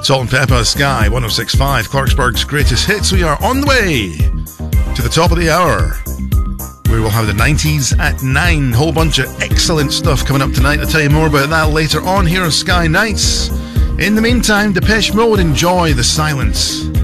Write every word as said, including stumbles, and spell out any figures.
Salt and Pepper, Sky one oh six point five, Clarksburg's greatest hits. We are on the way to the top of the hour. We will have the nineties at nine. Whole bunch of excellent stuff coming up tonight. I'll tell you more about that later on here on Sky Nights. In the meantime, Depeche Mode, Enjoy the Silence.